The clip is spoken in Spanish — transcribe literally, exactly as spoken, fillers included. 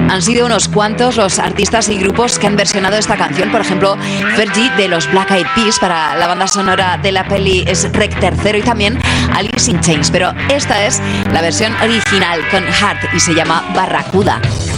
Han sido unos cuantos los artistas y grupos que han versionado esta canción. Por ejemplo, Fergie de los Black Eyed Peas para la banda sonora de la peli es Rec Tercero, y también Alice in Chains. Pero esta es la versión original con Heart y se llama Barracuda.